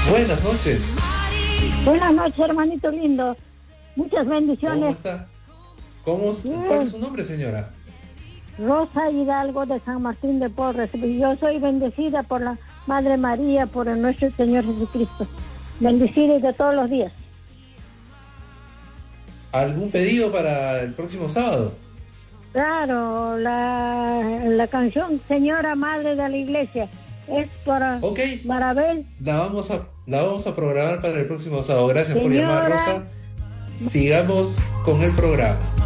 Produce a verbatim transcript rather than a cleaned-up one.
Buenas noches. Buenas noches, hermanito lindo. Muchas ¿Cómo bendiciones. está? ¿Cómo, Bien. ¿Cuál es su nombre, señora? Rosa Hidalgo de San Martín de Porres. Yo soy bendecida por la Madre María, por el nuestro Señor Jesucristo. Bendecida de todos los días. ¿Algún pedido para el próximo sábado? Claro, la, la canción Señora Madre de la Iglesia es para Ok, Marabel. la vamos a, la vamos a programar para el próximo sábado. Gracias por llamar, Señora Rosa. Sigamos con el programa.